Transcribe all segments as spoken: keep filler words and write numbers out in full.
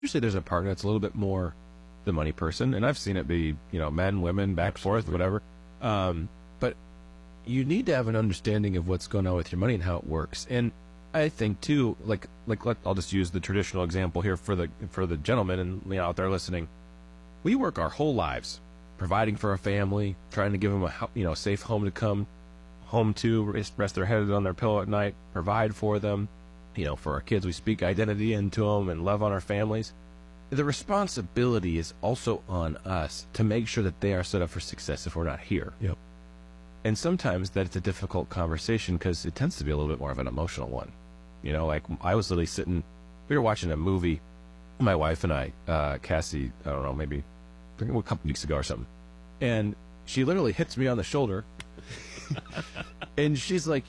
usually there's a partner that's a little bit more the money person, and I've seen it be, you know, men, women, back and forth, whatever. Um, but you need to have an understanding of what's going on with your money and how it works. And I think too, like, like let, I'll just use the traditional example here for the for the gentleman and you know, out there listening. We work our whole lives providing for our family, trying to give them a you know safe home to come home to, rest, rest their heads on their pillow at night, provide for them. You know, for our kids, we speak identity into them and love on our families. The responsibility is also on us to make sure that they are set up for success if we're not here. Yep. And sometimes that's a difficult conversation because it tends to be a little bit more of an emotional one. You know, like I was literally sitting, we were watching a movie, my wife and I, uh, Cassie, I don't know, maybe a couple weeks ago or something. And she literally hits me on the shoulder and she's like,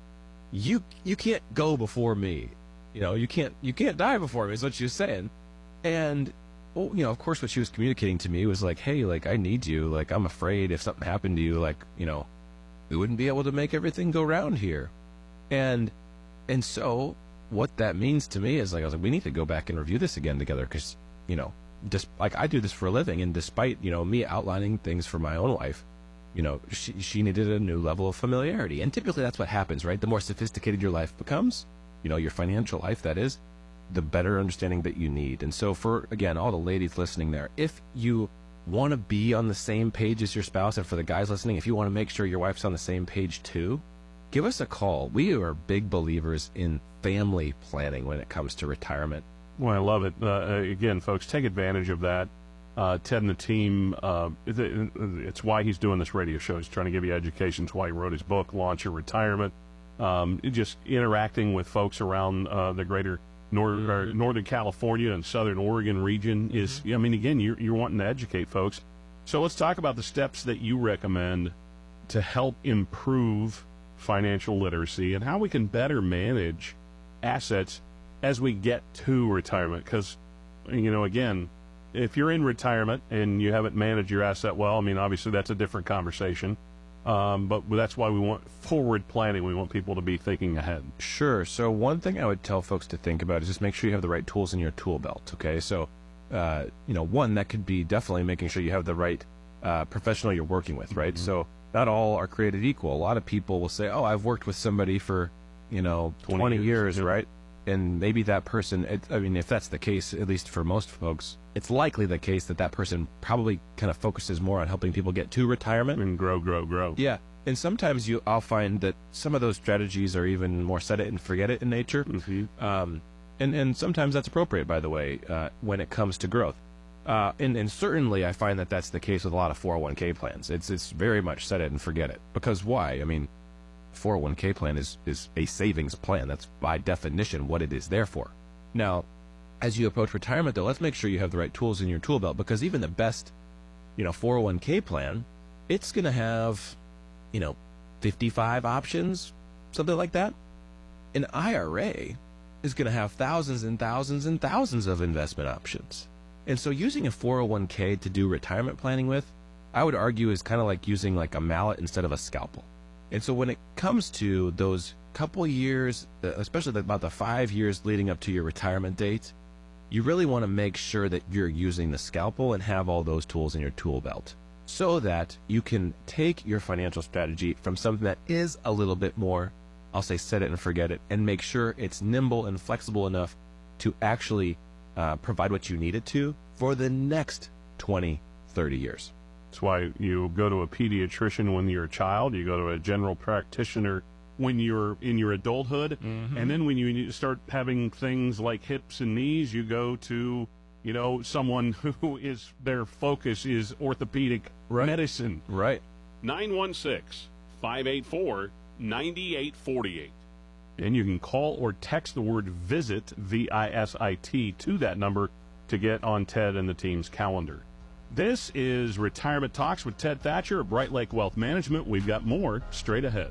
you you can't go before me. You know, you can't you can't die before me is what she was saying. And, well, you know, of course, what she was communicating to me was like, hey, like, I need you. Like, I'm afraid if something happened to you, like, you know, we wouldn't be able to make everything go round here. And and so what that means to me is, like, I was like, we need to go back and review this again together because, you know, just like I do this for a living. And despite, you know, me outlining things for my own life, you know, she, she needed a new level of familiarity. And typically that's what happens, right? The more sophisticated your life becomes, you know, your financial life, that is, the better understanding that you need. And so for, again, all the ladies listening there, if you want to be on the same page as your spouse, and for the guys listening, if you want to make sure your wife's on the same page too, give us a call. We are big believers in family planning when it comes to retirement. Well, I love it. Uh, again, folks, take advantage of that. Uh, Ted and the team, uh, it, it's why he's doing this radio show. He's trying to give you education. It's why he wrote his book, Launch Your Retirement. Um, just interacting with folks around uh, the greater North, mm-hmm. or Northern California and Southern Oregon region is, mm-hmm. I mean, again, you're, you're wanting to educate folks. So let's talk about the steps that you recommend to help improve financial literacy and how we can better manage assets as we get to retirement. Because, you know, again, if you're in retirement and you haven't managed your asset well, I mean, obviously that's a different conversation. Um, but that's why we want forward planning. We want people to be thinking ahead. Sure. So one thing I would tell folks to think about is just make sure you have the right tools in your tool belt. Okay. So, uh, you know, one, that could be definitely making sure you have the right uh, professional you're working with, right? Mm-hmm. So not all are created equal. A lot of people will say, oh, I've worked with somebody for, you know, twenty, twenty years, years, right? And maybe that person, it, I mean, if that's the case, at least for most folks, it's likely the case that that person probably kind of focuses more on helping people get to retirement. And grow, grow, grow. Yeah. And sometimes you, I'll find that some of those strategies are even more set it and forget it in nature. Mm-hmm. Um, and, and sometimes that's appropriate, by the way, uh, when it comes to growth. Uh, and, and certainly I find that that's the case with a lot of four oh one k plans. It's, it's very much set it and forget it. Because why? I mean, four oh one k plan is, is a savings plan. That's by definition what it is there for. Now, as you approach retirement, though, let's make sure you have the right tools in your tool belt, because even the best, you know, four oh one k plan, it's going to have, you know, fifty-five options, something like that. An I R A is going to have thousands and thousands and thousands of investment options. And so using a four oh one k to do retirement planning with, I would argue is kind of like using like a mallet instead of a scalpel. And so when it comes to those couple years, especially about the five years leading up to your retirement date, you really want to make sure that you're using the scalpel and have all those tools in your tool belt so that you can take your financial strategy from something that is a little bit more, I'll say set it and forget it, and make sure it's nimble and flexible enough to actually uh, provide what you need it to for the next twenty, thirty years. That's why you go to a pediatrician when you're a child, you go to a general practitioner when you're in your adulthood, mm-hmm. and then when you start having things like hips and knees, you go to, you know, someone who is, their focus is orthopedic right. medicine. Right. nine one six, five eight four, nine eight four eight. And you can call or text the word VISIT, V I S I T, to that number to get on Ted and the team's calendar. This is Retirement Talks with Ted Thatcher of Bright Lake Wealth Management. We've got more straight ahead.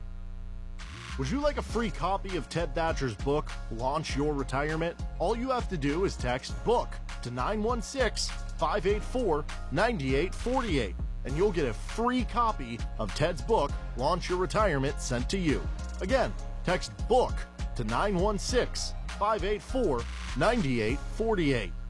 Would you like a free copy of Ted Thatcher's book, Launch Your Retirement? All you have to do is text BOOK to nine one six, five eight four, nine eight four eight, and you'll get a free copy of Ted's book, Launch Your Retirement, sent to you. Again, text BOOK to nine one six, five eight four, nine eight four eight.